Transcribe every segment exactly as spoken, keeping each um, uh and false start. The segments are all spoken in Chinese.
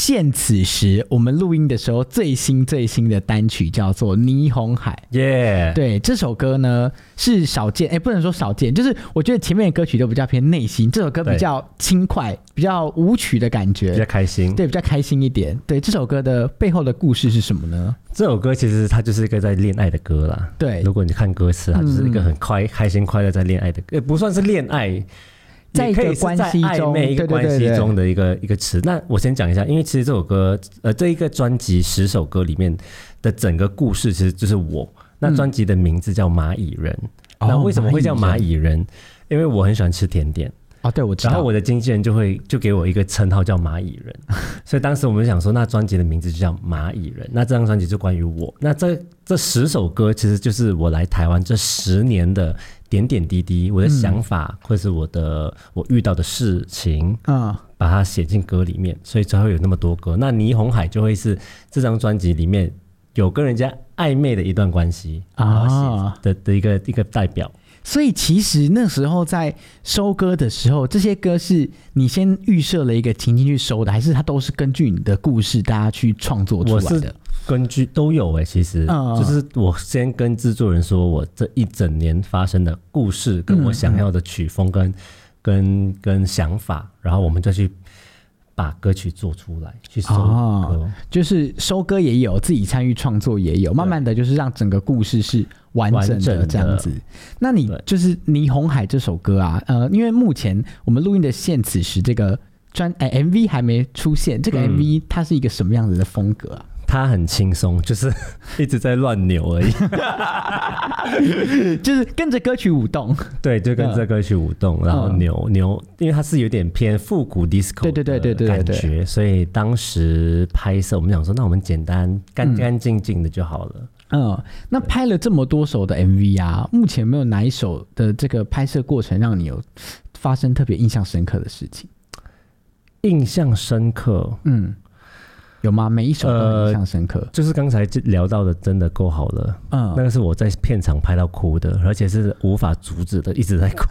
现此时我们录音的时候最新最新的单曲叫做《霓虹海》。 耶、yeah ， 对，这首歌呢是少见，哎，不能说少见，就是我觉得前面的歌曲都比较偏内心，这首歌比较轻快，比较舞曲的感觉， 比较开心， 对，比较开心一点。对，这首歌的背后的故事是什么呢？ 这首歌其实它就是一个在恋爱的歌啦。 对， 如果你看歌词，它就是一个很快、嗯、开心快乐在恋爱的歌，不算是恋爱。 在一个关系中， 一个关系中的一个一个词。那我先讲一下，因为其实这首歌，呃，这一个专辑十首歌里面的整个故事，其实就是我。那专辑的名字叫蚂蚁人。嗯、那为什么会叫蚂蚁人？因为我很喜欢吃甜点。 哦，对，我知道。 然后我的经纪人就会就给我一个称号叫蚂蚁人，所以当时我们就想说，那专辑的名字就叫蚂蚁人。那这张专辑就关于我。那这这十首歌其实就是我来台湾这十年的点点滴滴，我的想法、嗯、或是我的我遇到的事情，嗯，把它写进歌里面，所以才会有那么多歌。那霓虹海就会是这张专辑里面有跟人家暧昧的一段关系啊的的一个一个代表。 所以其实那时候在收歌的时候，这些歌是你先预设了一个情境去收的，还是它都是根据你的故事大家去创作出来的？ 我是根据都有哎、欸，其实、嗯、就是我先跟制作人说我这一整年发生的故事，跟我想要的曲风跟、嗯、跟跟想法，然后我们就去把歌曲做出来，去收歌、哦， 就是收歌也有，自己参与创作也有，慢慢的就是让整个故事是完整的这样子。那你就是《霓虹海》这首歌啊，呃，因为目前我们录音的现此时这个专、欸、M V 还没出现，这个 M V 它是一个什么样子的风格啊？ 它很轻松，就是一直在乱扭而已就是跟着歌曲舞动。 对，就跟着歌曲舞动，嗯、然后扭扭，因为它是有点偏复古 disco 的感觉，所以当时拍摄我们想说，那我们简单干干净净的就好了。 嗯，那拍了这么多首的 M V 啊，目前有没有哪一首的这个拍摄过程让你有发生特别印象深刻的事情？ 印象深刻，嗯。 有吗？每一首都印象深刻、呃、 就是刚才聊到的真的够好了，嗯，那个是我在片场拍到哭的，而且是无法阻止的，一直在哭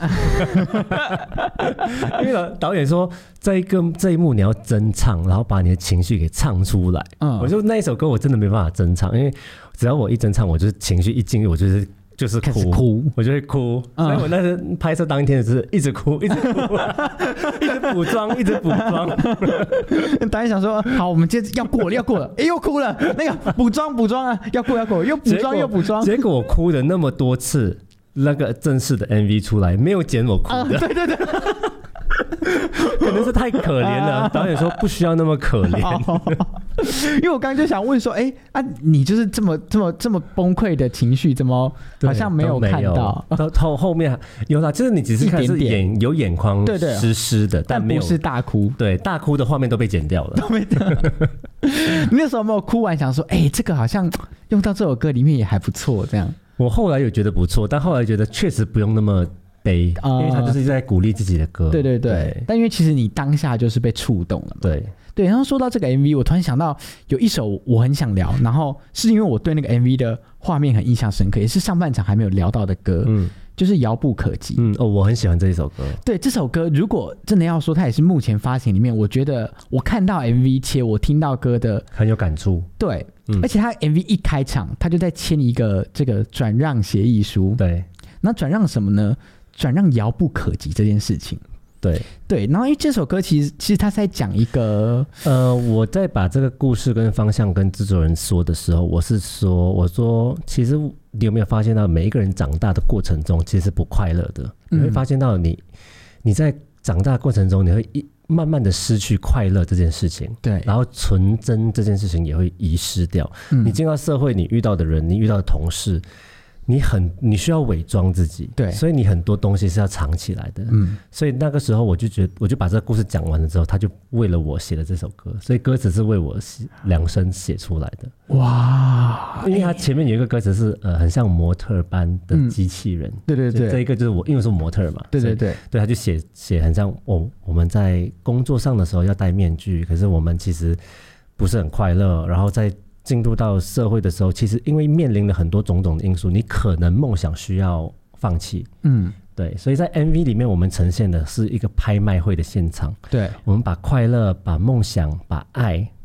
因为导演说这一个这一幕你要真唱，然后把你的情绪给唱出来，嗯，我就那一首歌我真的没办法真唱，因为只要我一真唱，我就是情绪一进入，我就是就是哭，哭我就会哭、嗯，所以我那时候拍摄当天就是一直哭，一直哭，一直补妆，一直补妆。 导演想说，好，我们接着要过了，要过了，哎，又哭了，那个补妆补妆啊，要过要过，又补妆又补妆。 结果我哭了那么多次，那个正式的 M V 出来，没有剪我哭的。啊、对对对。可能是太可怜了、啊，导演说不需要那么可怜。 因为我刚刚就想问说，哎、欸、啊，你就是这么这么这么崩溃的情绪，怎么好像没有看到？ 到后后面有啦，就是你只是看是眼点点有眼眶湿湿的，但没有但不是大哭。 对，大哭的画面都被剪掉了。都被你那时候有没有哭完想说，哎、欸，这个好像用到这首歌里面也还不错，这样？ 我后来有觉得不错，但后来觉得确实不用那么。悲，因为他就是在鼓励自己的歌、呃。 对对 对, 对，但因为其实你当下就是被触动了嘛。 对对，然后说到这个 M V， 我突然想到有一首我很想聊，然后是因为我对那个 M V 的画面很印象深刻，也是上半场还没有聊到的歌，嗯，就是《遥不可及》。 嗯哦，我很喜欢这一首歌。 对，这首歌如果真的要说，它也是目前发行里面，我觉得我看到 M V 且我听到歌的很有感触。 对，嗯、而且它 M V 一开场，它就在签一个这个转让协议书。 对， 那转让什么呢？转让遥不可及这件事情。 对对，然后因为这首歌其实其实他在讲一个呃，我在把这个故事跟方向跟制作人说的时候，我是说，我说其实你有没有发现到每一个人长大的过程中其实是不快乐的，你会发现到你你在长大的过程中你会一慢慢的失去快乐这件事情， 对， 然后纯真这件事情也会遗失掉、嗯、你进到社会，你遇到的人，你遇到的同事，你很你需要伪装自己， 对， 所以你很多东西是要藏起来的，嗯，所以那个时候我就觉得，我就把这个故事讲完了之后，他就为了我写了这首歌，所以歌词是为我量身写出来的。 哇， 因为他前面有一个歌词是呃很像模特般的机器人， 嗯、对对对， 这一个就是我，因为我是模特嘛， 对对对， 对，他就写写很像我我们在工作上的时候要戴面具，可是我们其实不是很快乐，然后在进入到社会的时候，其实因为面临了很多种种的因素，你可能梦想需要放弃，嗯，对，所以在 M V 里面我们呈现的是一个拍卖会的现场， 对， 我们把快乐、把梦想、把爱